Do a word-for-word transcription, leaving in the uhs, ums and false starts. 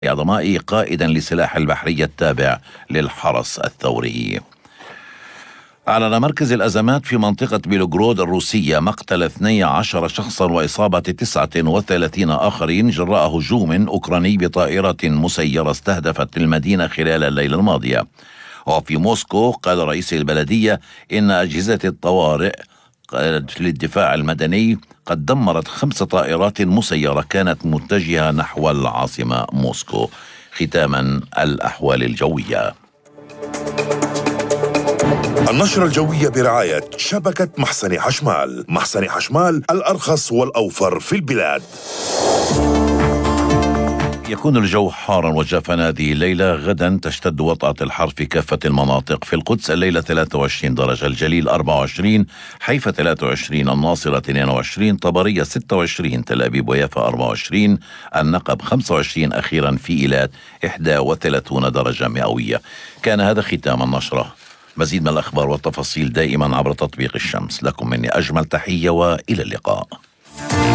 عظماء قائدا لسلاح البحرية التابع للحرس الثوري. أعلن مركز الأزمات في منطقة بيلوغرود الروسية مقتل اثني عشر شخصا وإصابة تسعة وثلاثين آخرين جراء هجوم أوكراني بطائرة مسيرة استهدفت المدينة خلال الليلة الماضية. وفي موسكو قال رئيس البلدية إن أجهزة الطوارئ للدفاع المدني قد دمرت خمس طائرات مسيرة كانت متجهة نحو العاصمة موسكو. ختاما الأحوال الجوية. النشرة الجوية برعاية شبكة محسن حشمال. محسن حشمال الأرخص والأوفر في البلاد. يكون الجو حارا وجافا هذه الليلة. غدا تشتد وطأة الحر في كافة المناطق. في القدس الليلة ثلاثة وعشرين درجة، الجليل أربعة وعشرين، حيفا ثلاثة وعشرين، الناصرة اثنين وعشرين، طبرية ستة وعشرين، تل أبيب ويافا أربعة وعشرين، النقب خمسة وعشرين، أخيرا في إيلات إحدى وثلاثين درجة مئوية. كان هذا ختام النشرة. مزيد من الأخبار والتفاصيل دائما عبر تطبيق الشمس. لكم مني أجمل تحية وإلى اللقاء.